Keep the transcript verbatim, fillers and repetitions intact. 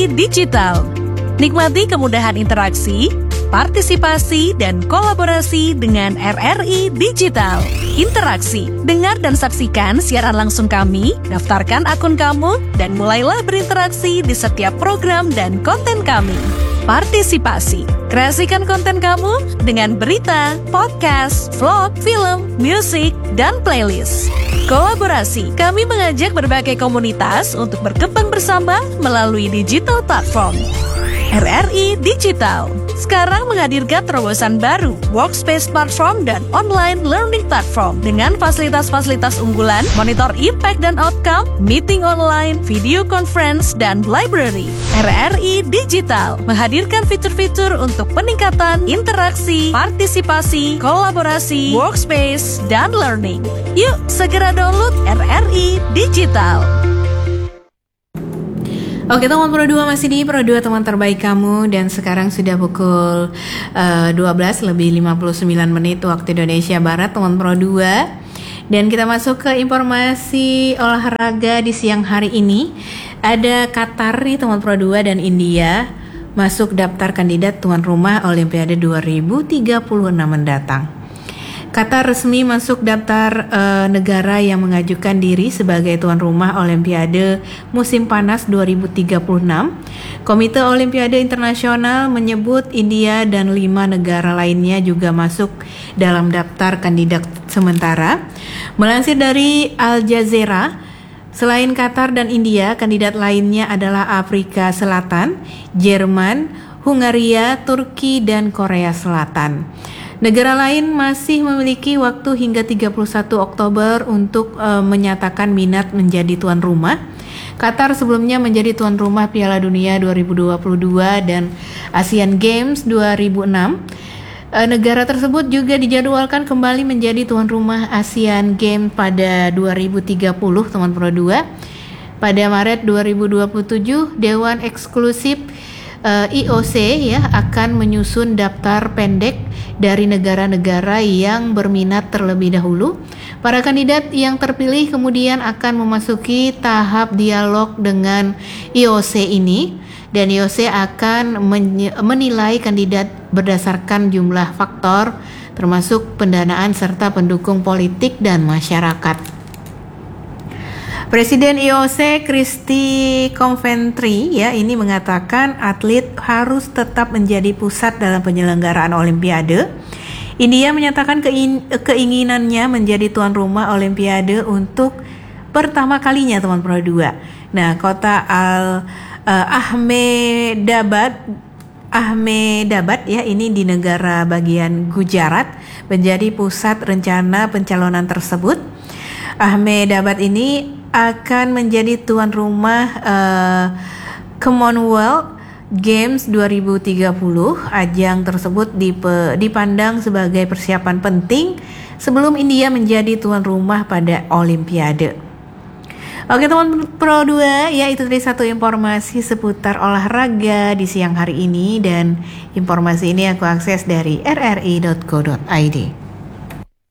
I Digital. Nikmati kemudahan interaksi, partisipasi, dan kolaborasi dengan R R I Digital. Interaksi, dengar dan saksikan siaran langsung kami, daftarkan akun kamu, dan mulailah berinteraksi di setiap program dan konten kami. Partisipasi, kreasikan konten kamu dengan berita, podcast, vlog, film, musik, dan playlist. Kolaborasi, kami mengajak berbagai komunitas untuk berkembang bersama melalui digital platform. R R I Digital sekarang menghadirkan terobosan baru, workspace platform dan online learning platform dengan fasilitas-fasilitas unggulan, monitor impact dan outcome, meeting online, video conference, dan library. R R I Digital menghadirkan fitur-fitur untuk peningkatan interaksi, partisipasi, kolaborasi, workspace, dan learning. Yuk, segera download R R I Digital. Oke teman Pro dua, masih di Pro dua teman terbaik kamu, dan sekarang sudah pukul uh, dua belas lebih lima puluh sembilan menit waktu Indonesia Barat teman Pro dua. Dan kita masuk ke informasi olahraga di siang hari ini. Ada Qatar nih teman Pro dua dan India masuk daftar kandidat tuan rumah Olimpiade dua ribu tiga puluh enam mendatang. Qatar resmi masuk daftar uh, negara yang mengajukan diri sebagai tuan rumah Olimpiade musim panas dua ribu tiga puluh enam. Komite Olimpiade Internasional menyebut India dan lima negara lainnya juga masuk dalam daftar kandidat sementara. Melansir dari Al Jazeera, selain Qatar dan India, kandidat lainnya adalah Afrika Selatan, Jerman, Hungaria, Turki, dan Korea Selatan. Negara lain masih memiliki waktu hingga tiga puluh satu Oktober untuk uh, menyatakan minat menjadi tuan rumah. Qatar sebelumnya menjadi tuan rumah Piala Dunia dua ribu dua puluh dua dan Asian Games dua ribu enam. Uh, negara tersebut juga dijadwalkan kembali menjadi tuan rumah Asian Games pada dua ribu tiga puluh, teman Pro dua. Pada Maret dua ribu dua puluh tujuh, Dewan Eksklusif uh, I O C ya akan menyusun daftar pendek dari negara-negara yang berminat terlebih dahulu. Para kandidat yang terpilih kemudian akan memasuki tahap dialog dengan I O C ini, dan I O C akan men- menilai kandidat berdasarkan jumlah faktor termasuk pendanaan serta pendukung politik dan masyarakat. Presiden I O C Christy Coventry ya ini mengatakan atlet harus tetap menjadi pusat dalam penyelenggaraan Olimpiade. India menyatakan kein- keinginannya menjadi tuan rumah Olimpiade untuk pertama kalinya teman Pro dua. Nah, kota Al uh, Ahmedabad Ahmedabad ya ini di negara bagian Gujarat menjadi pusat rencana pencalonan tersebut. Ahmedabad ini akan menjadi tuan rumah uh, Commonwealth Games dua ribu tiga puluh. Ajang tersebut dipe, dipandang sebagai persiapan penting sebelum India menjadi tuan rumah pada Olimpiade. Oke teman Pro dua, ya itu tadi satu informasi seputar olahraga di siang hari ini, dan informasi ini aku akses dari r r i dot co dot i d.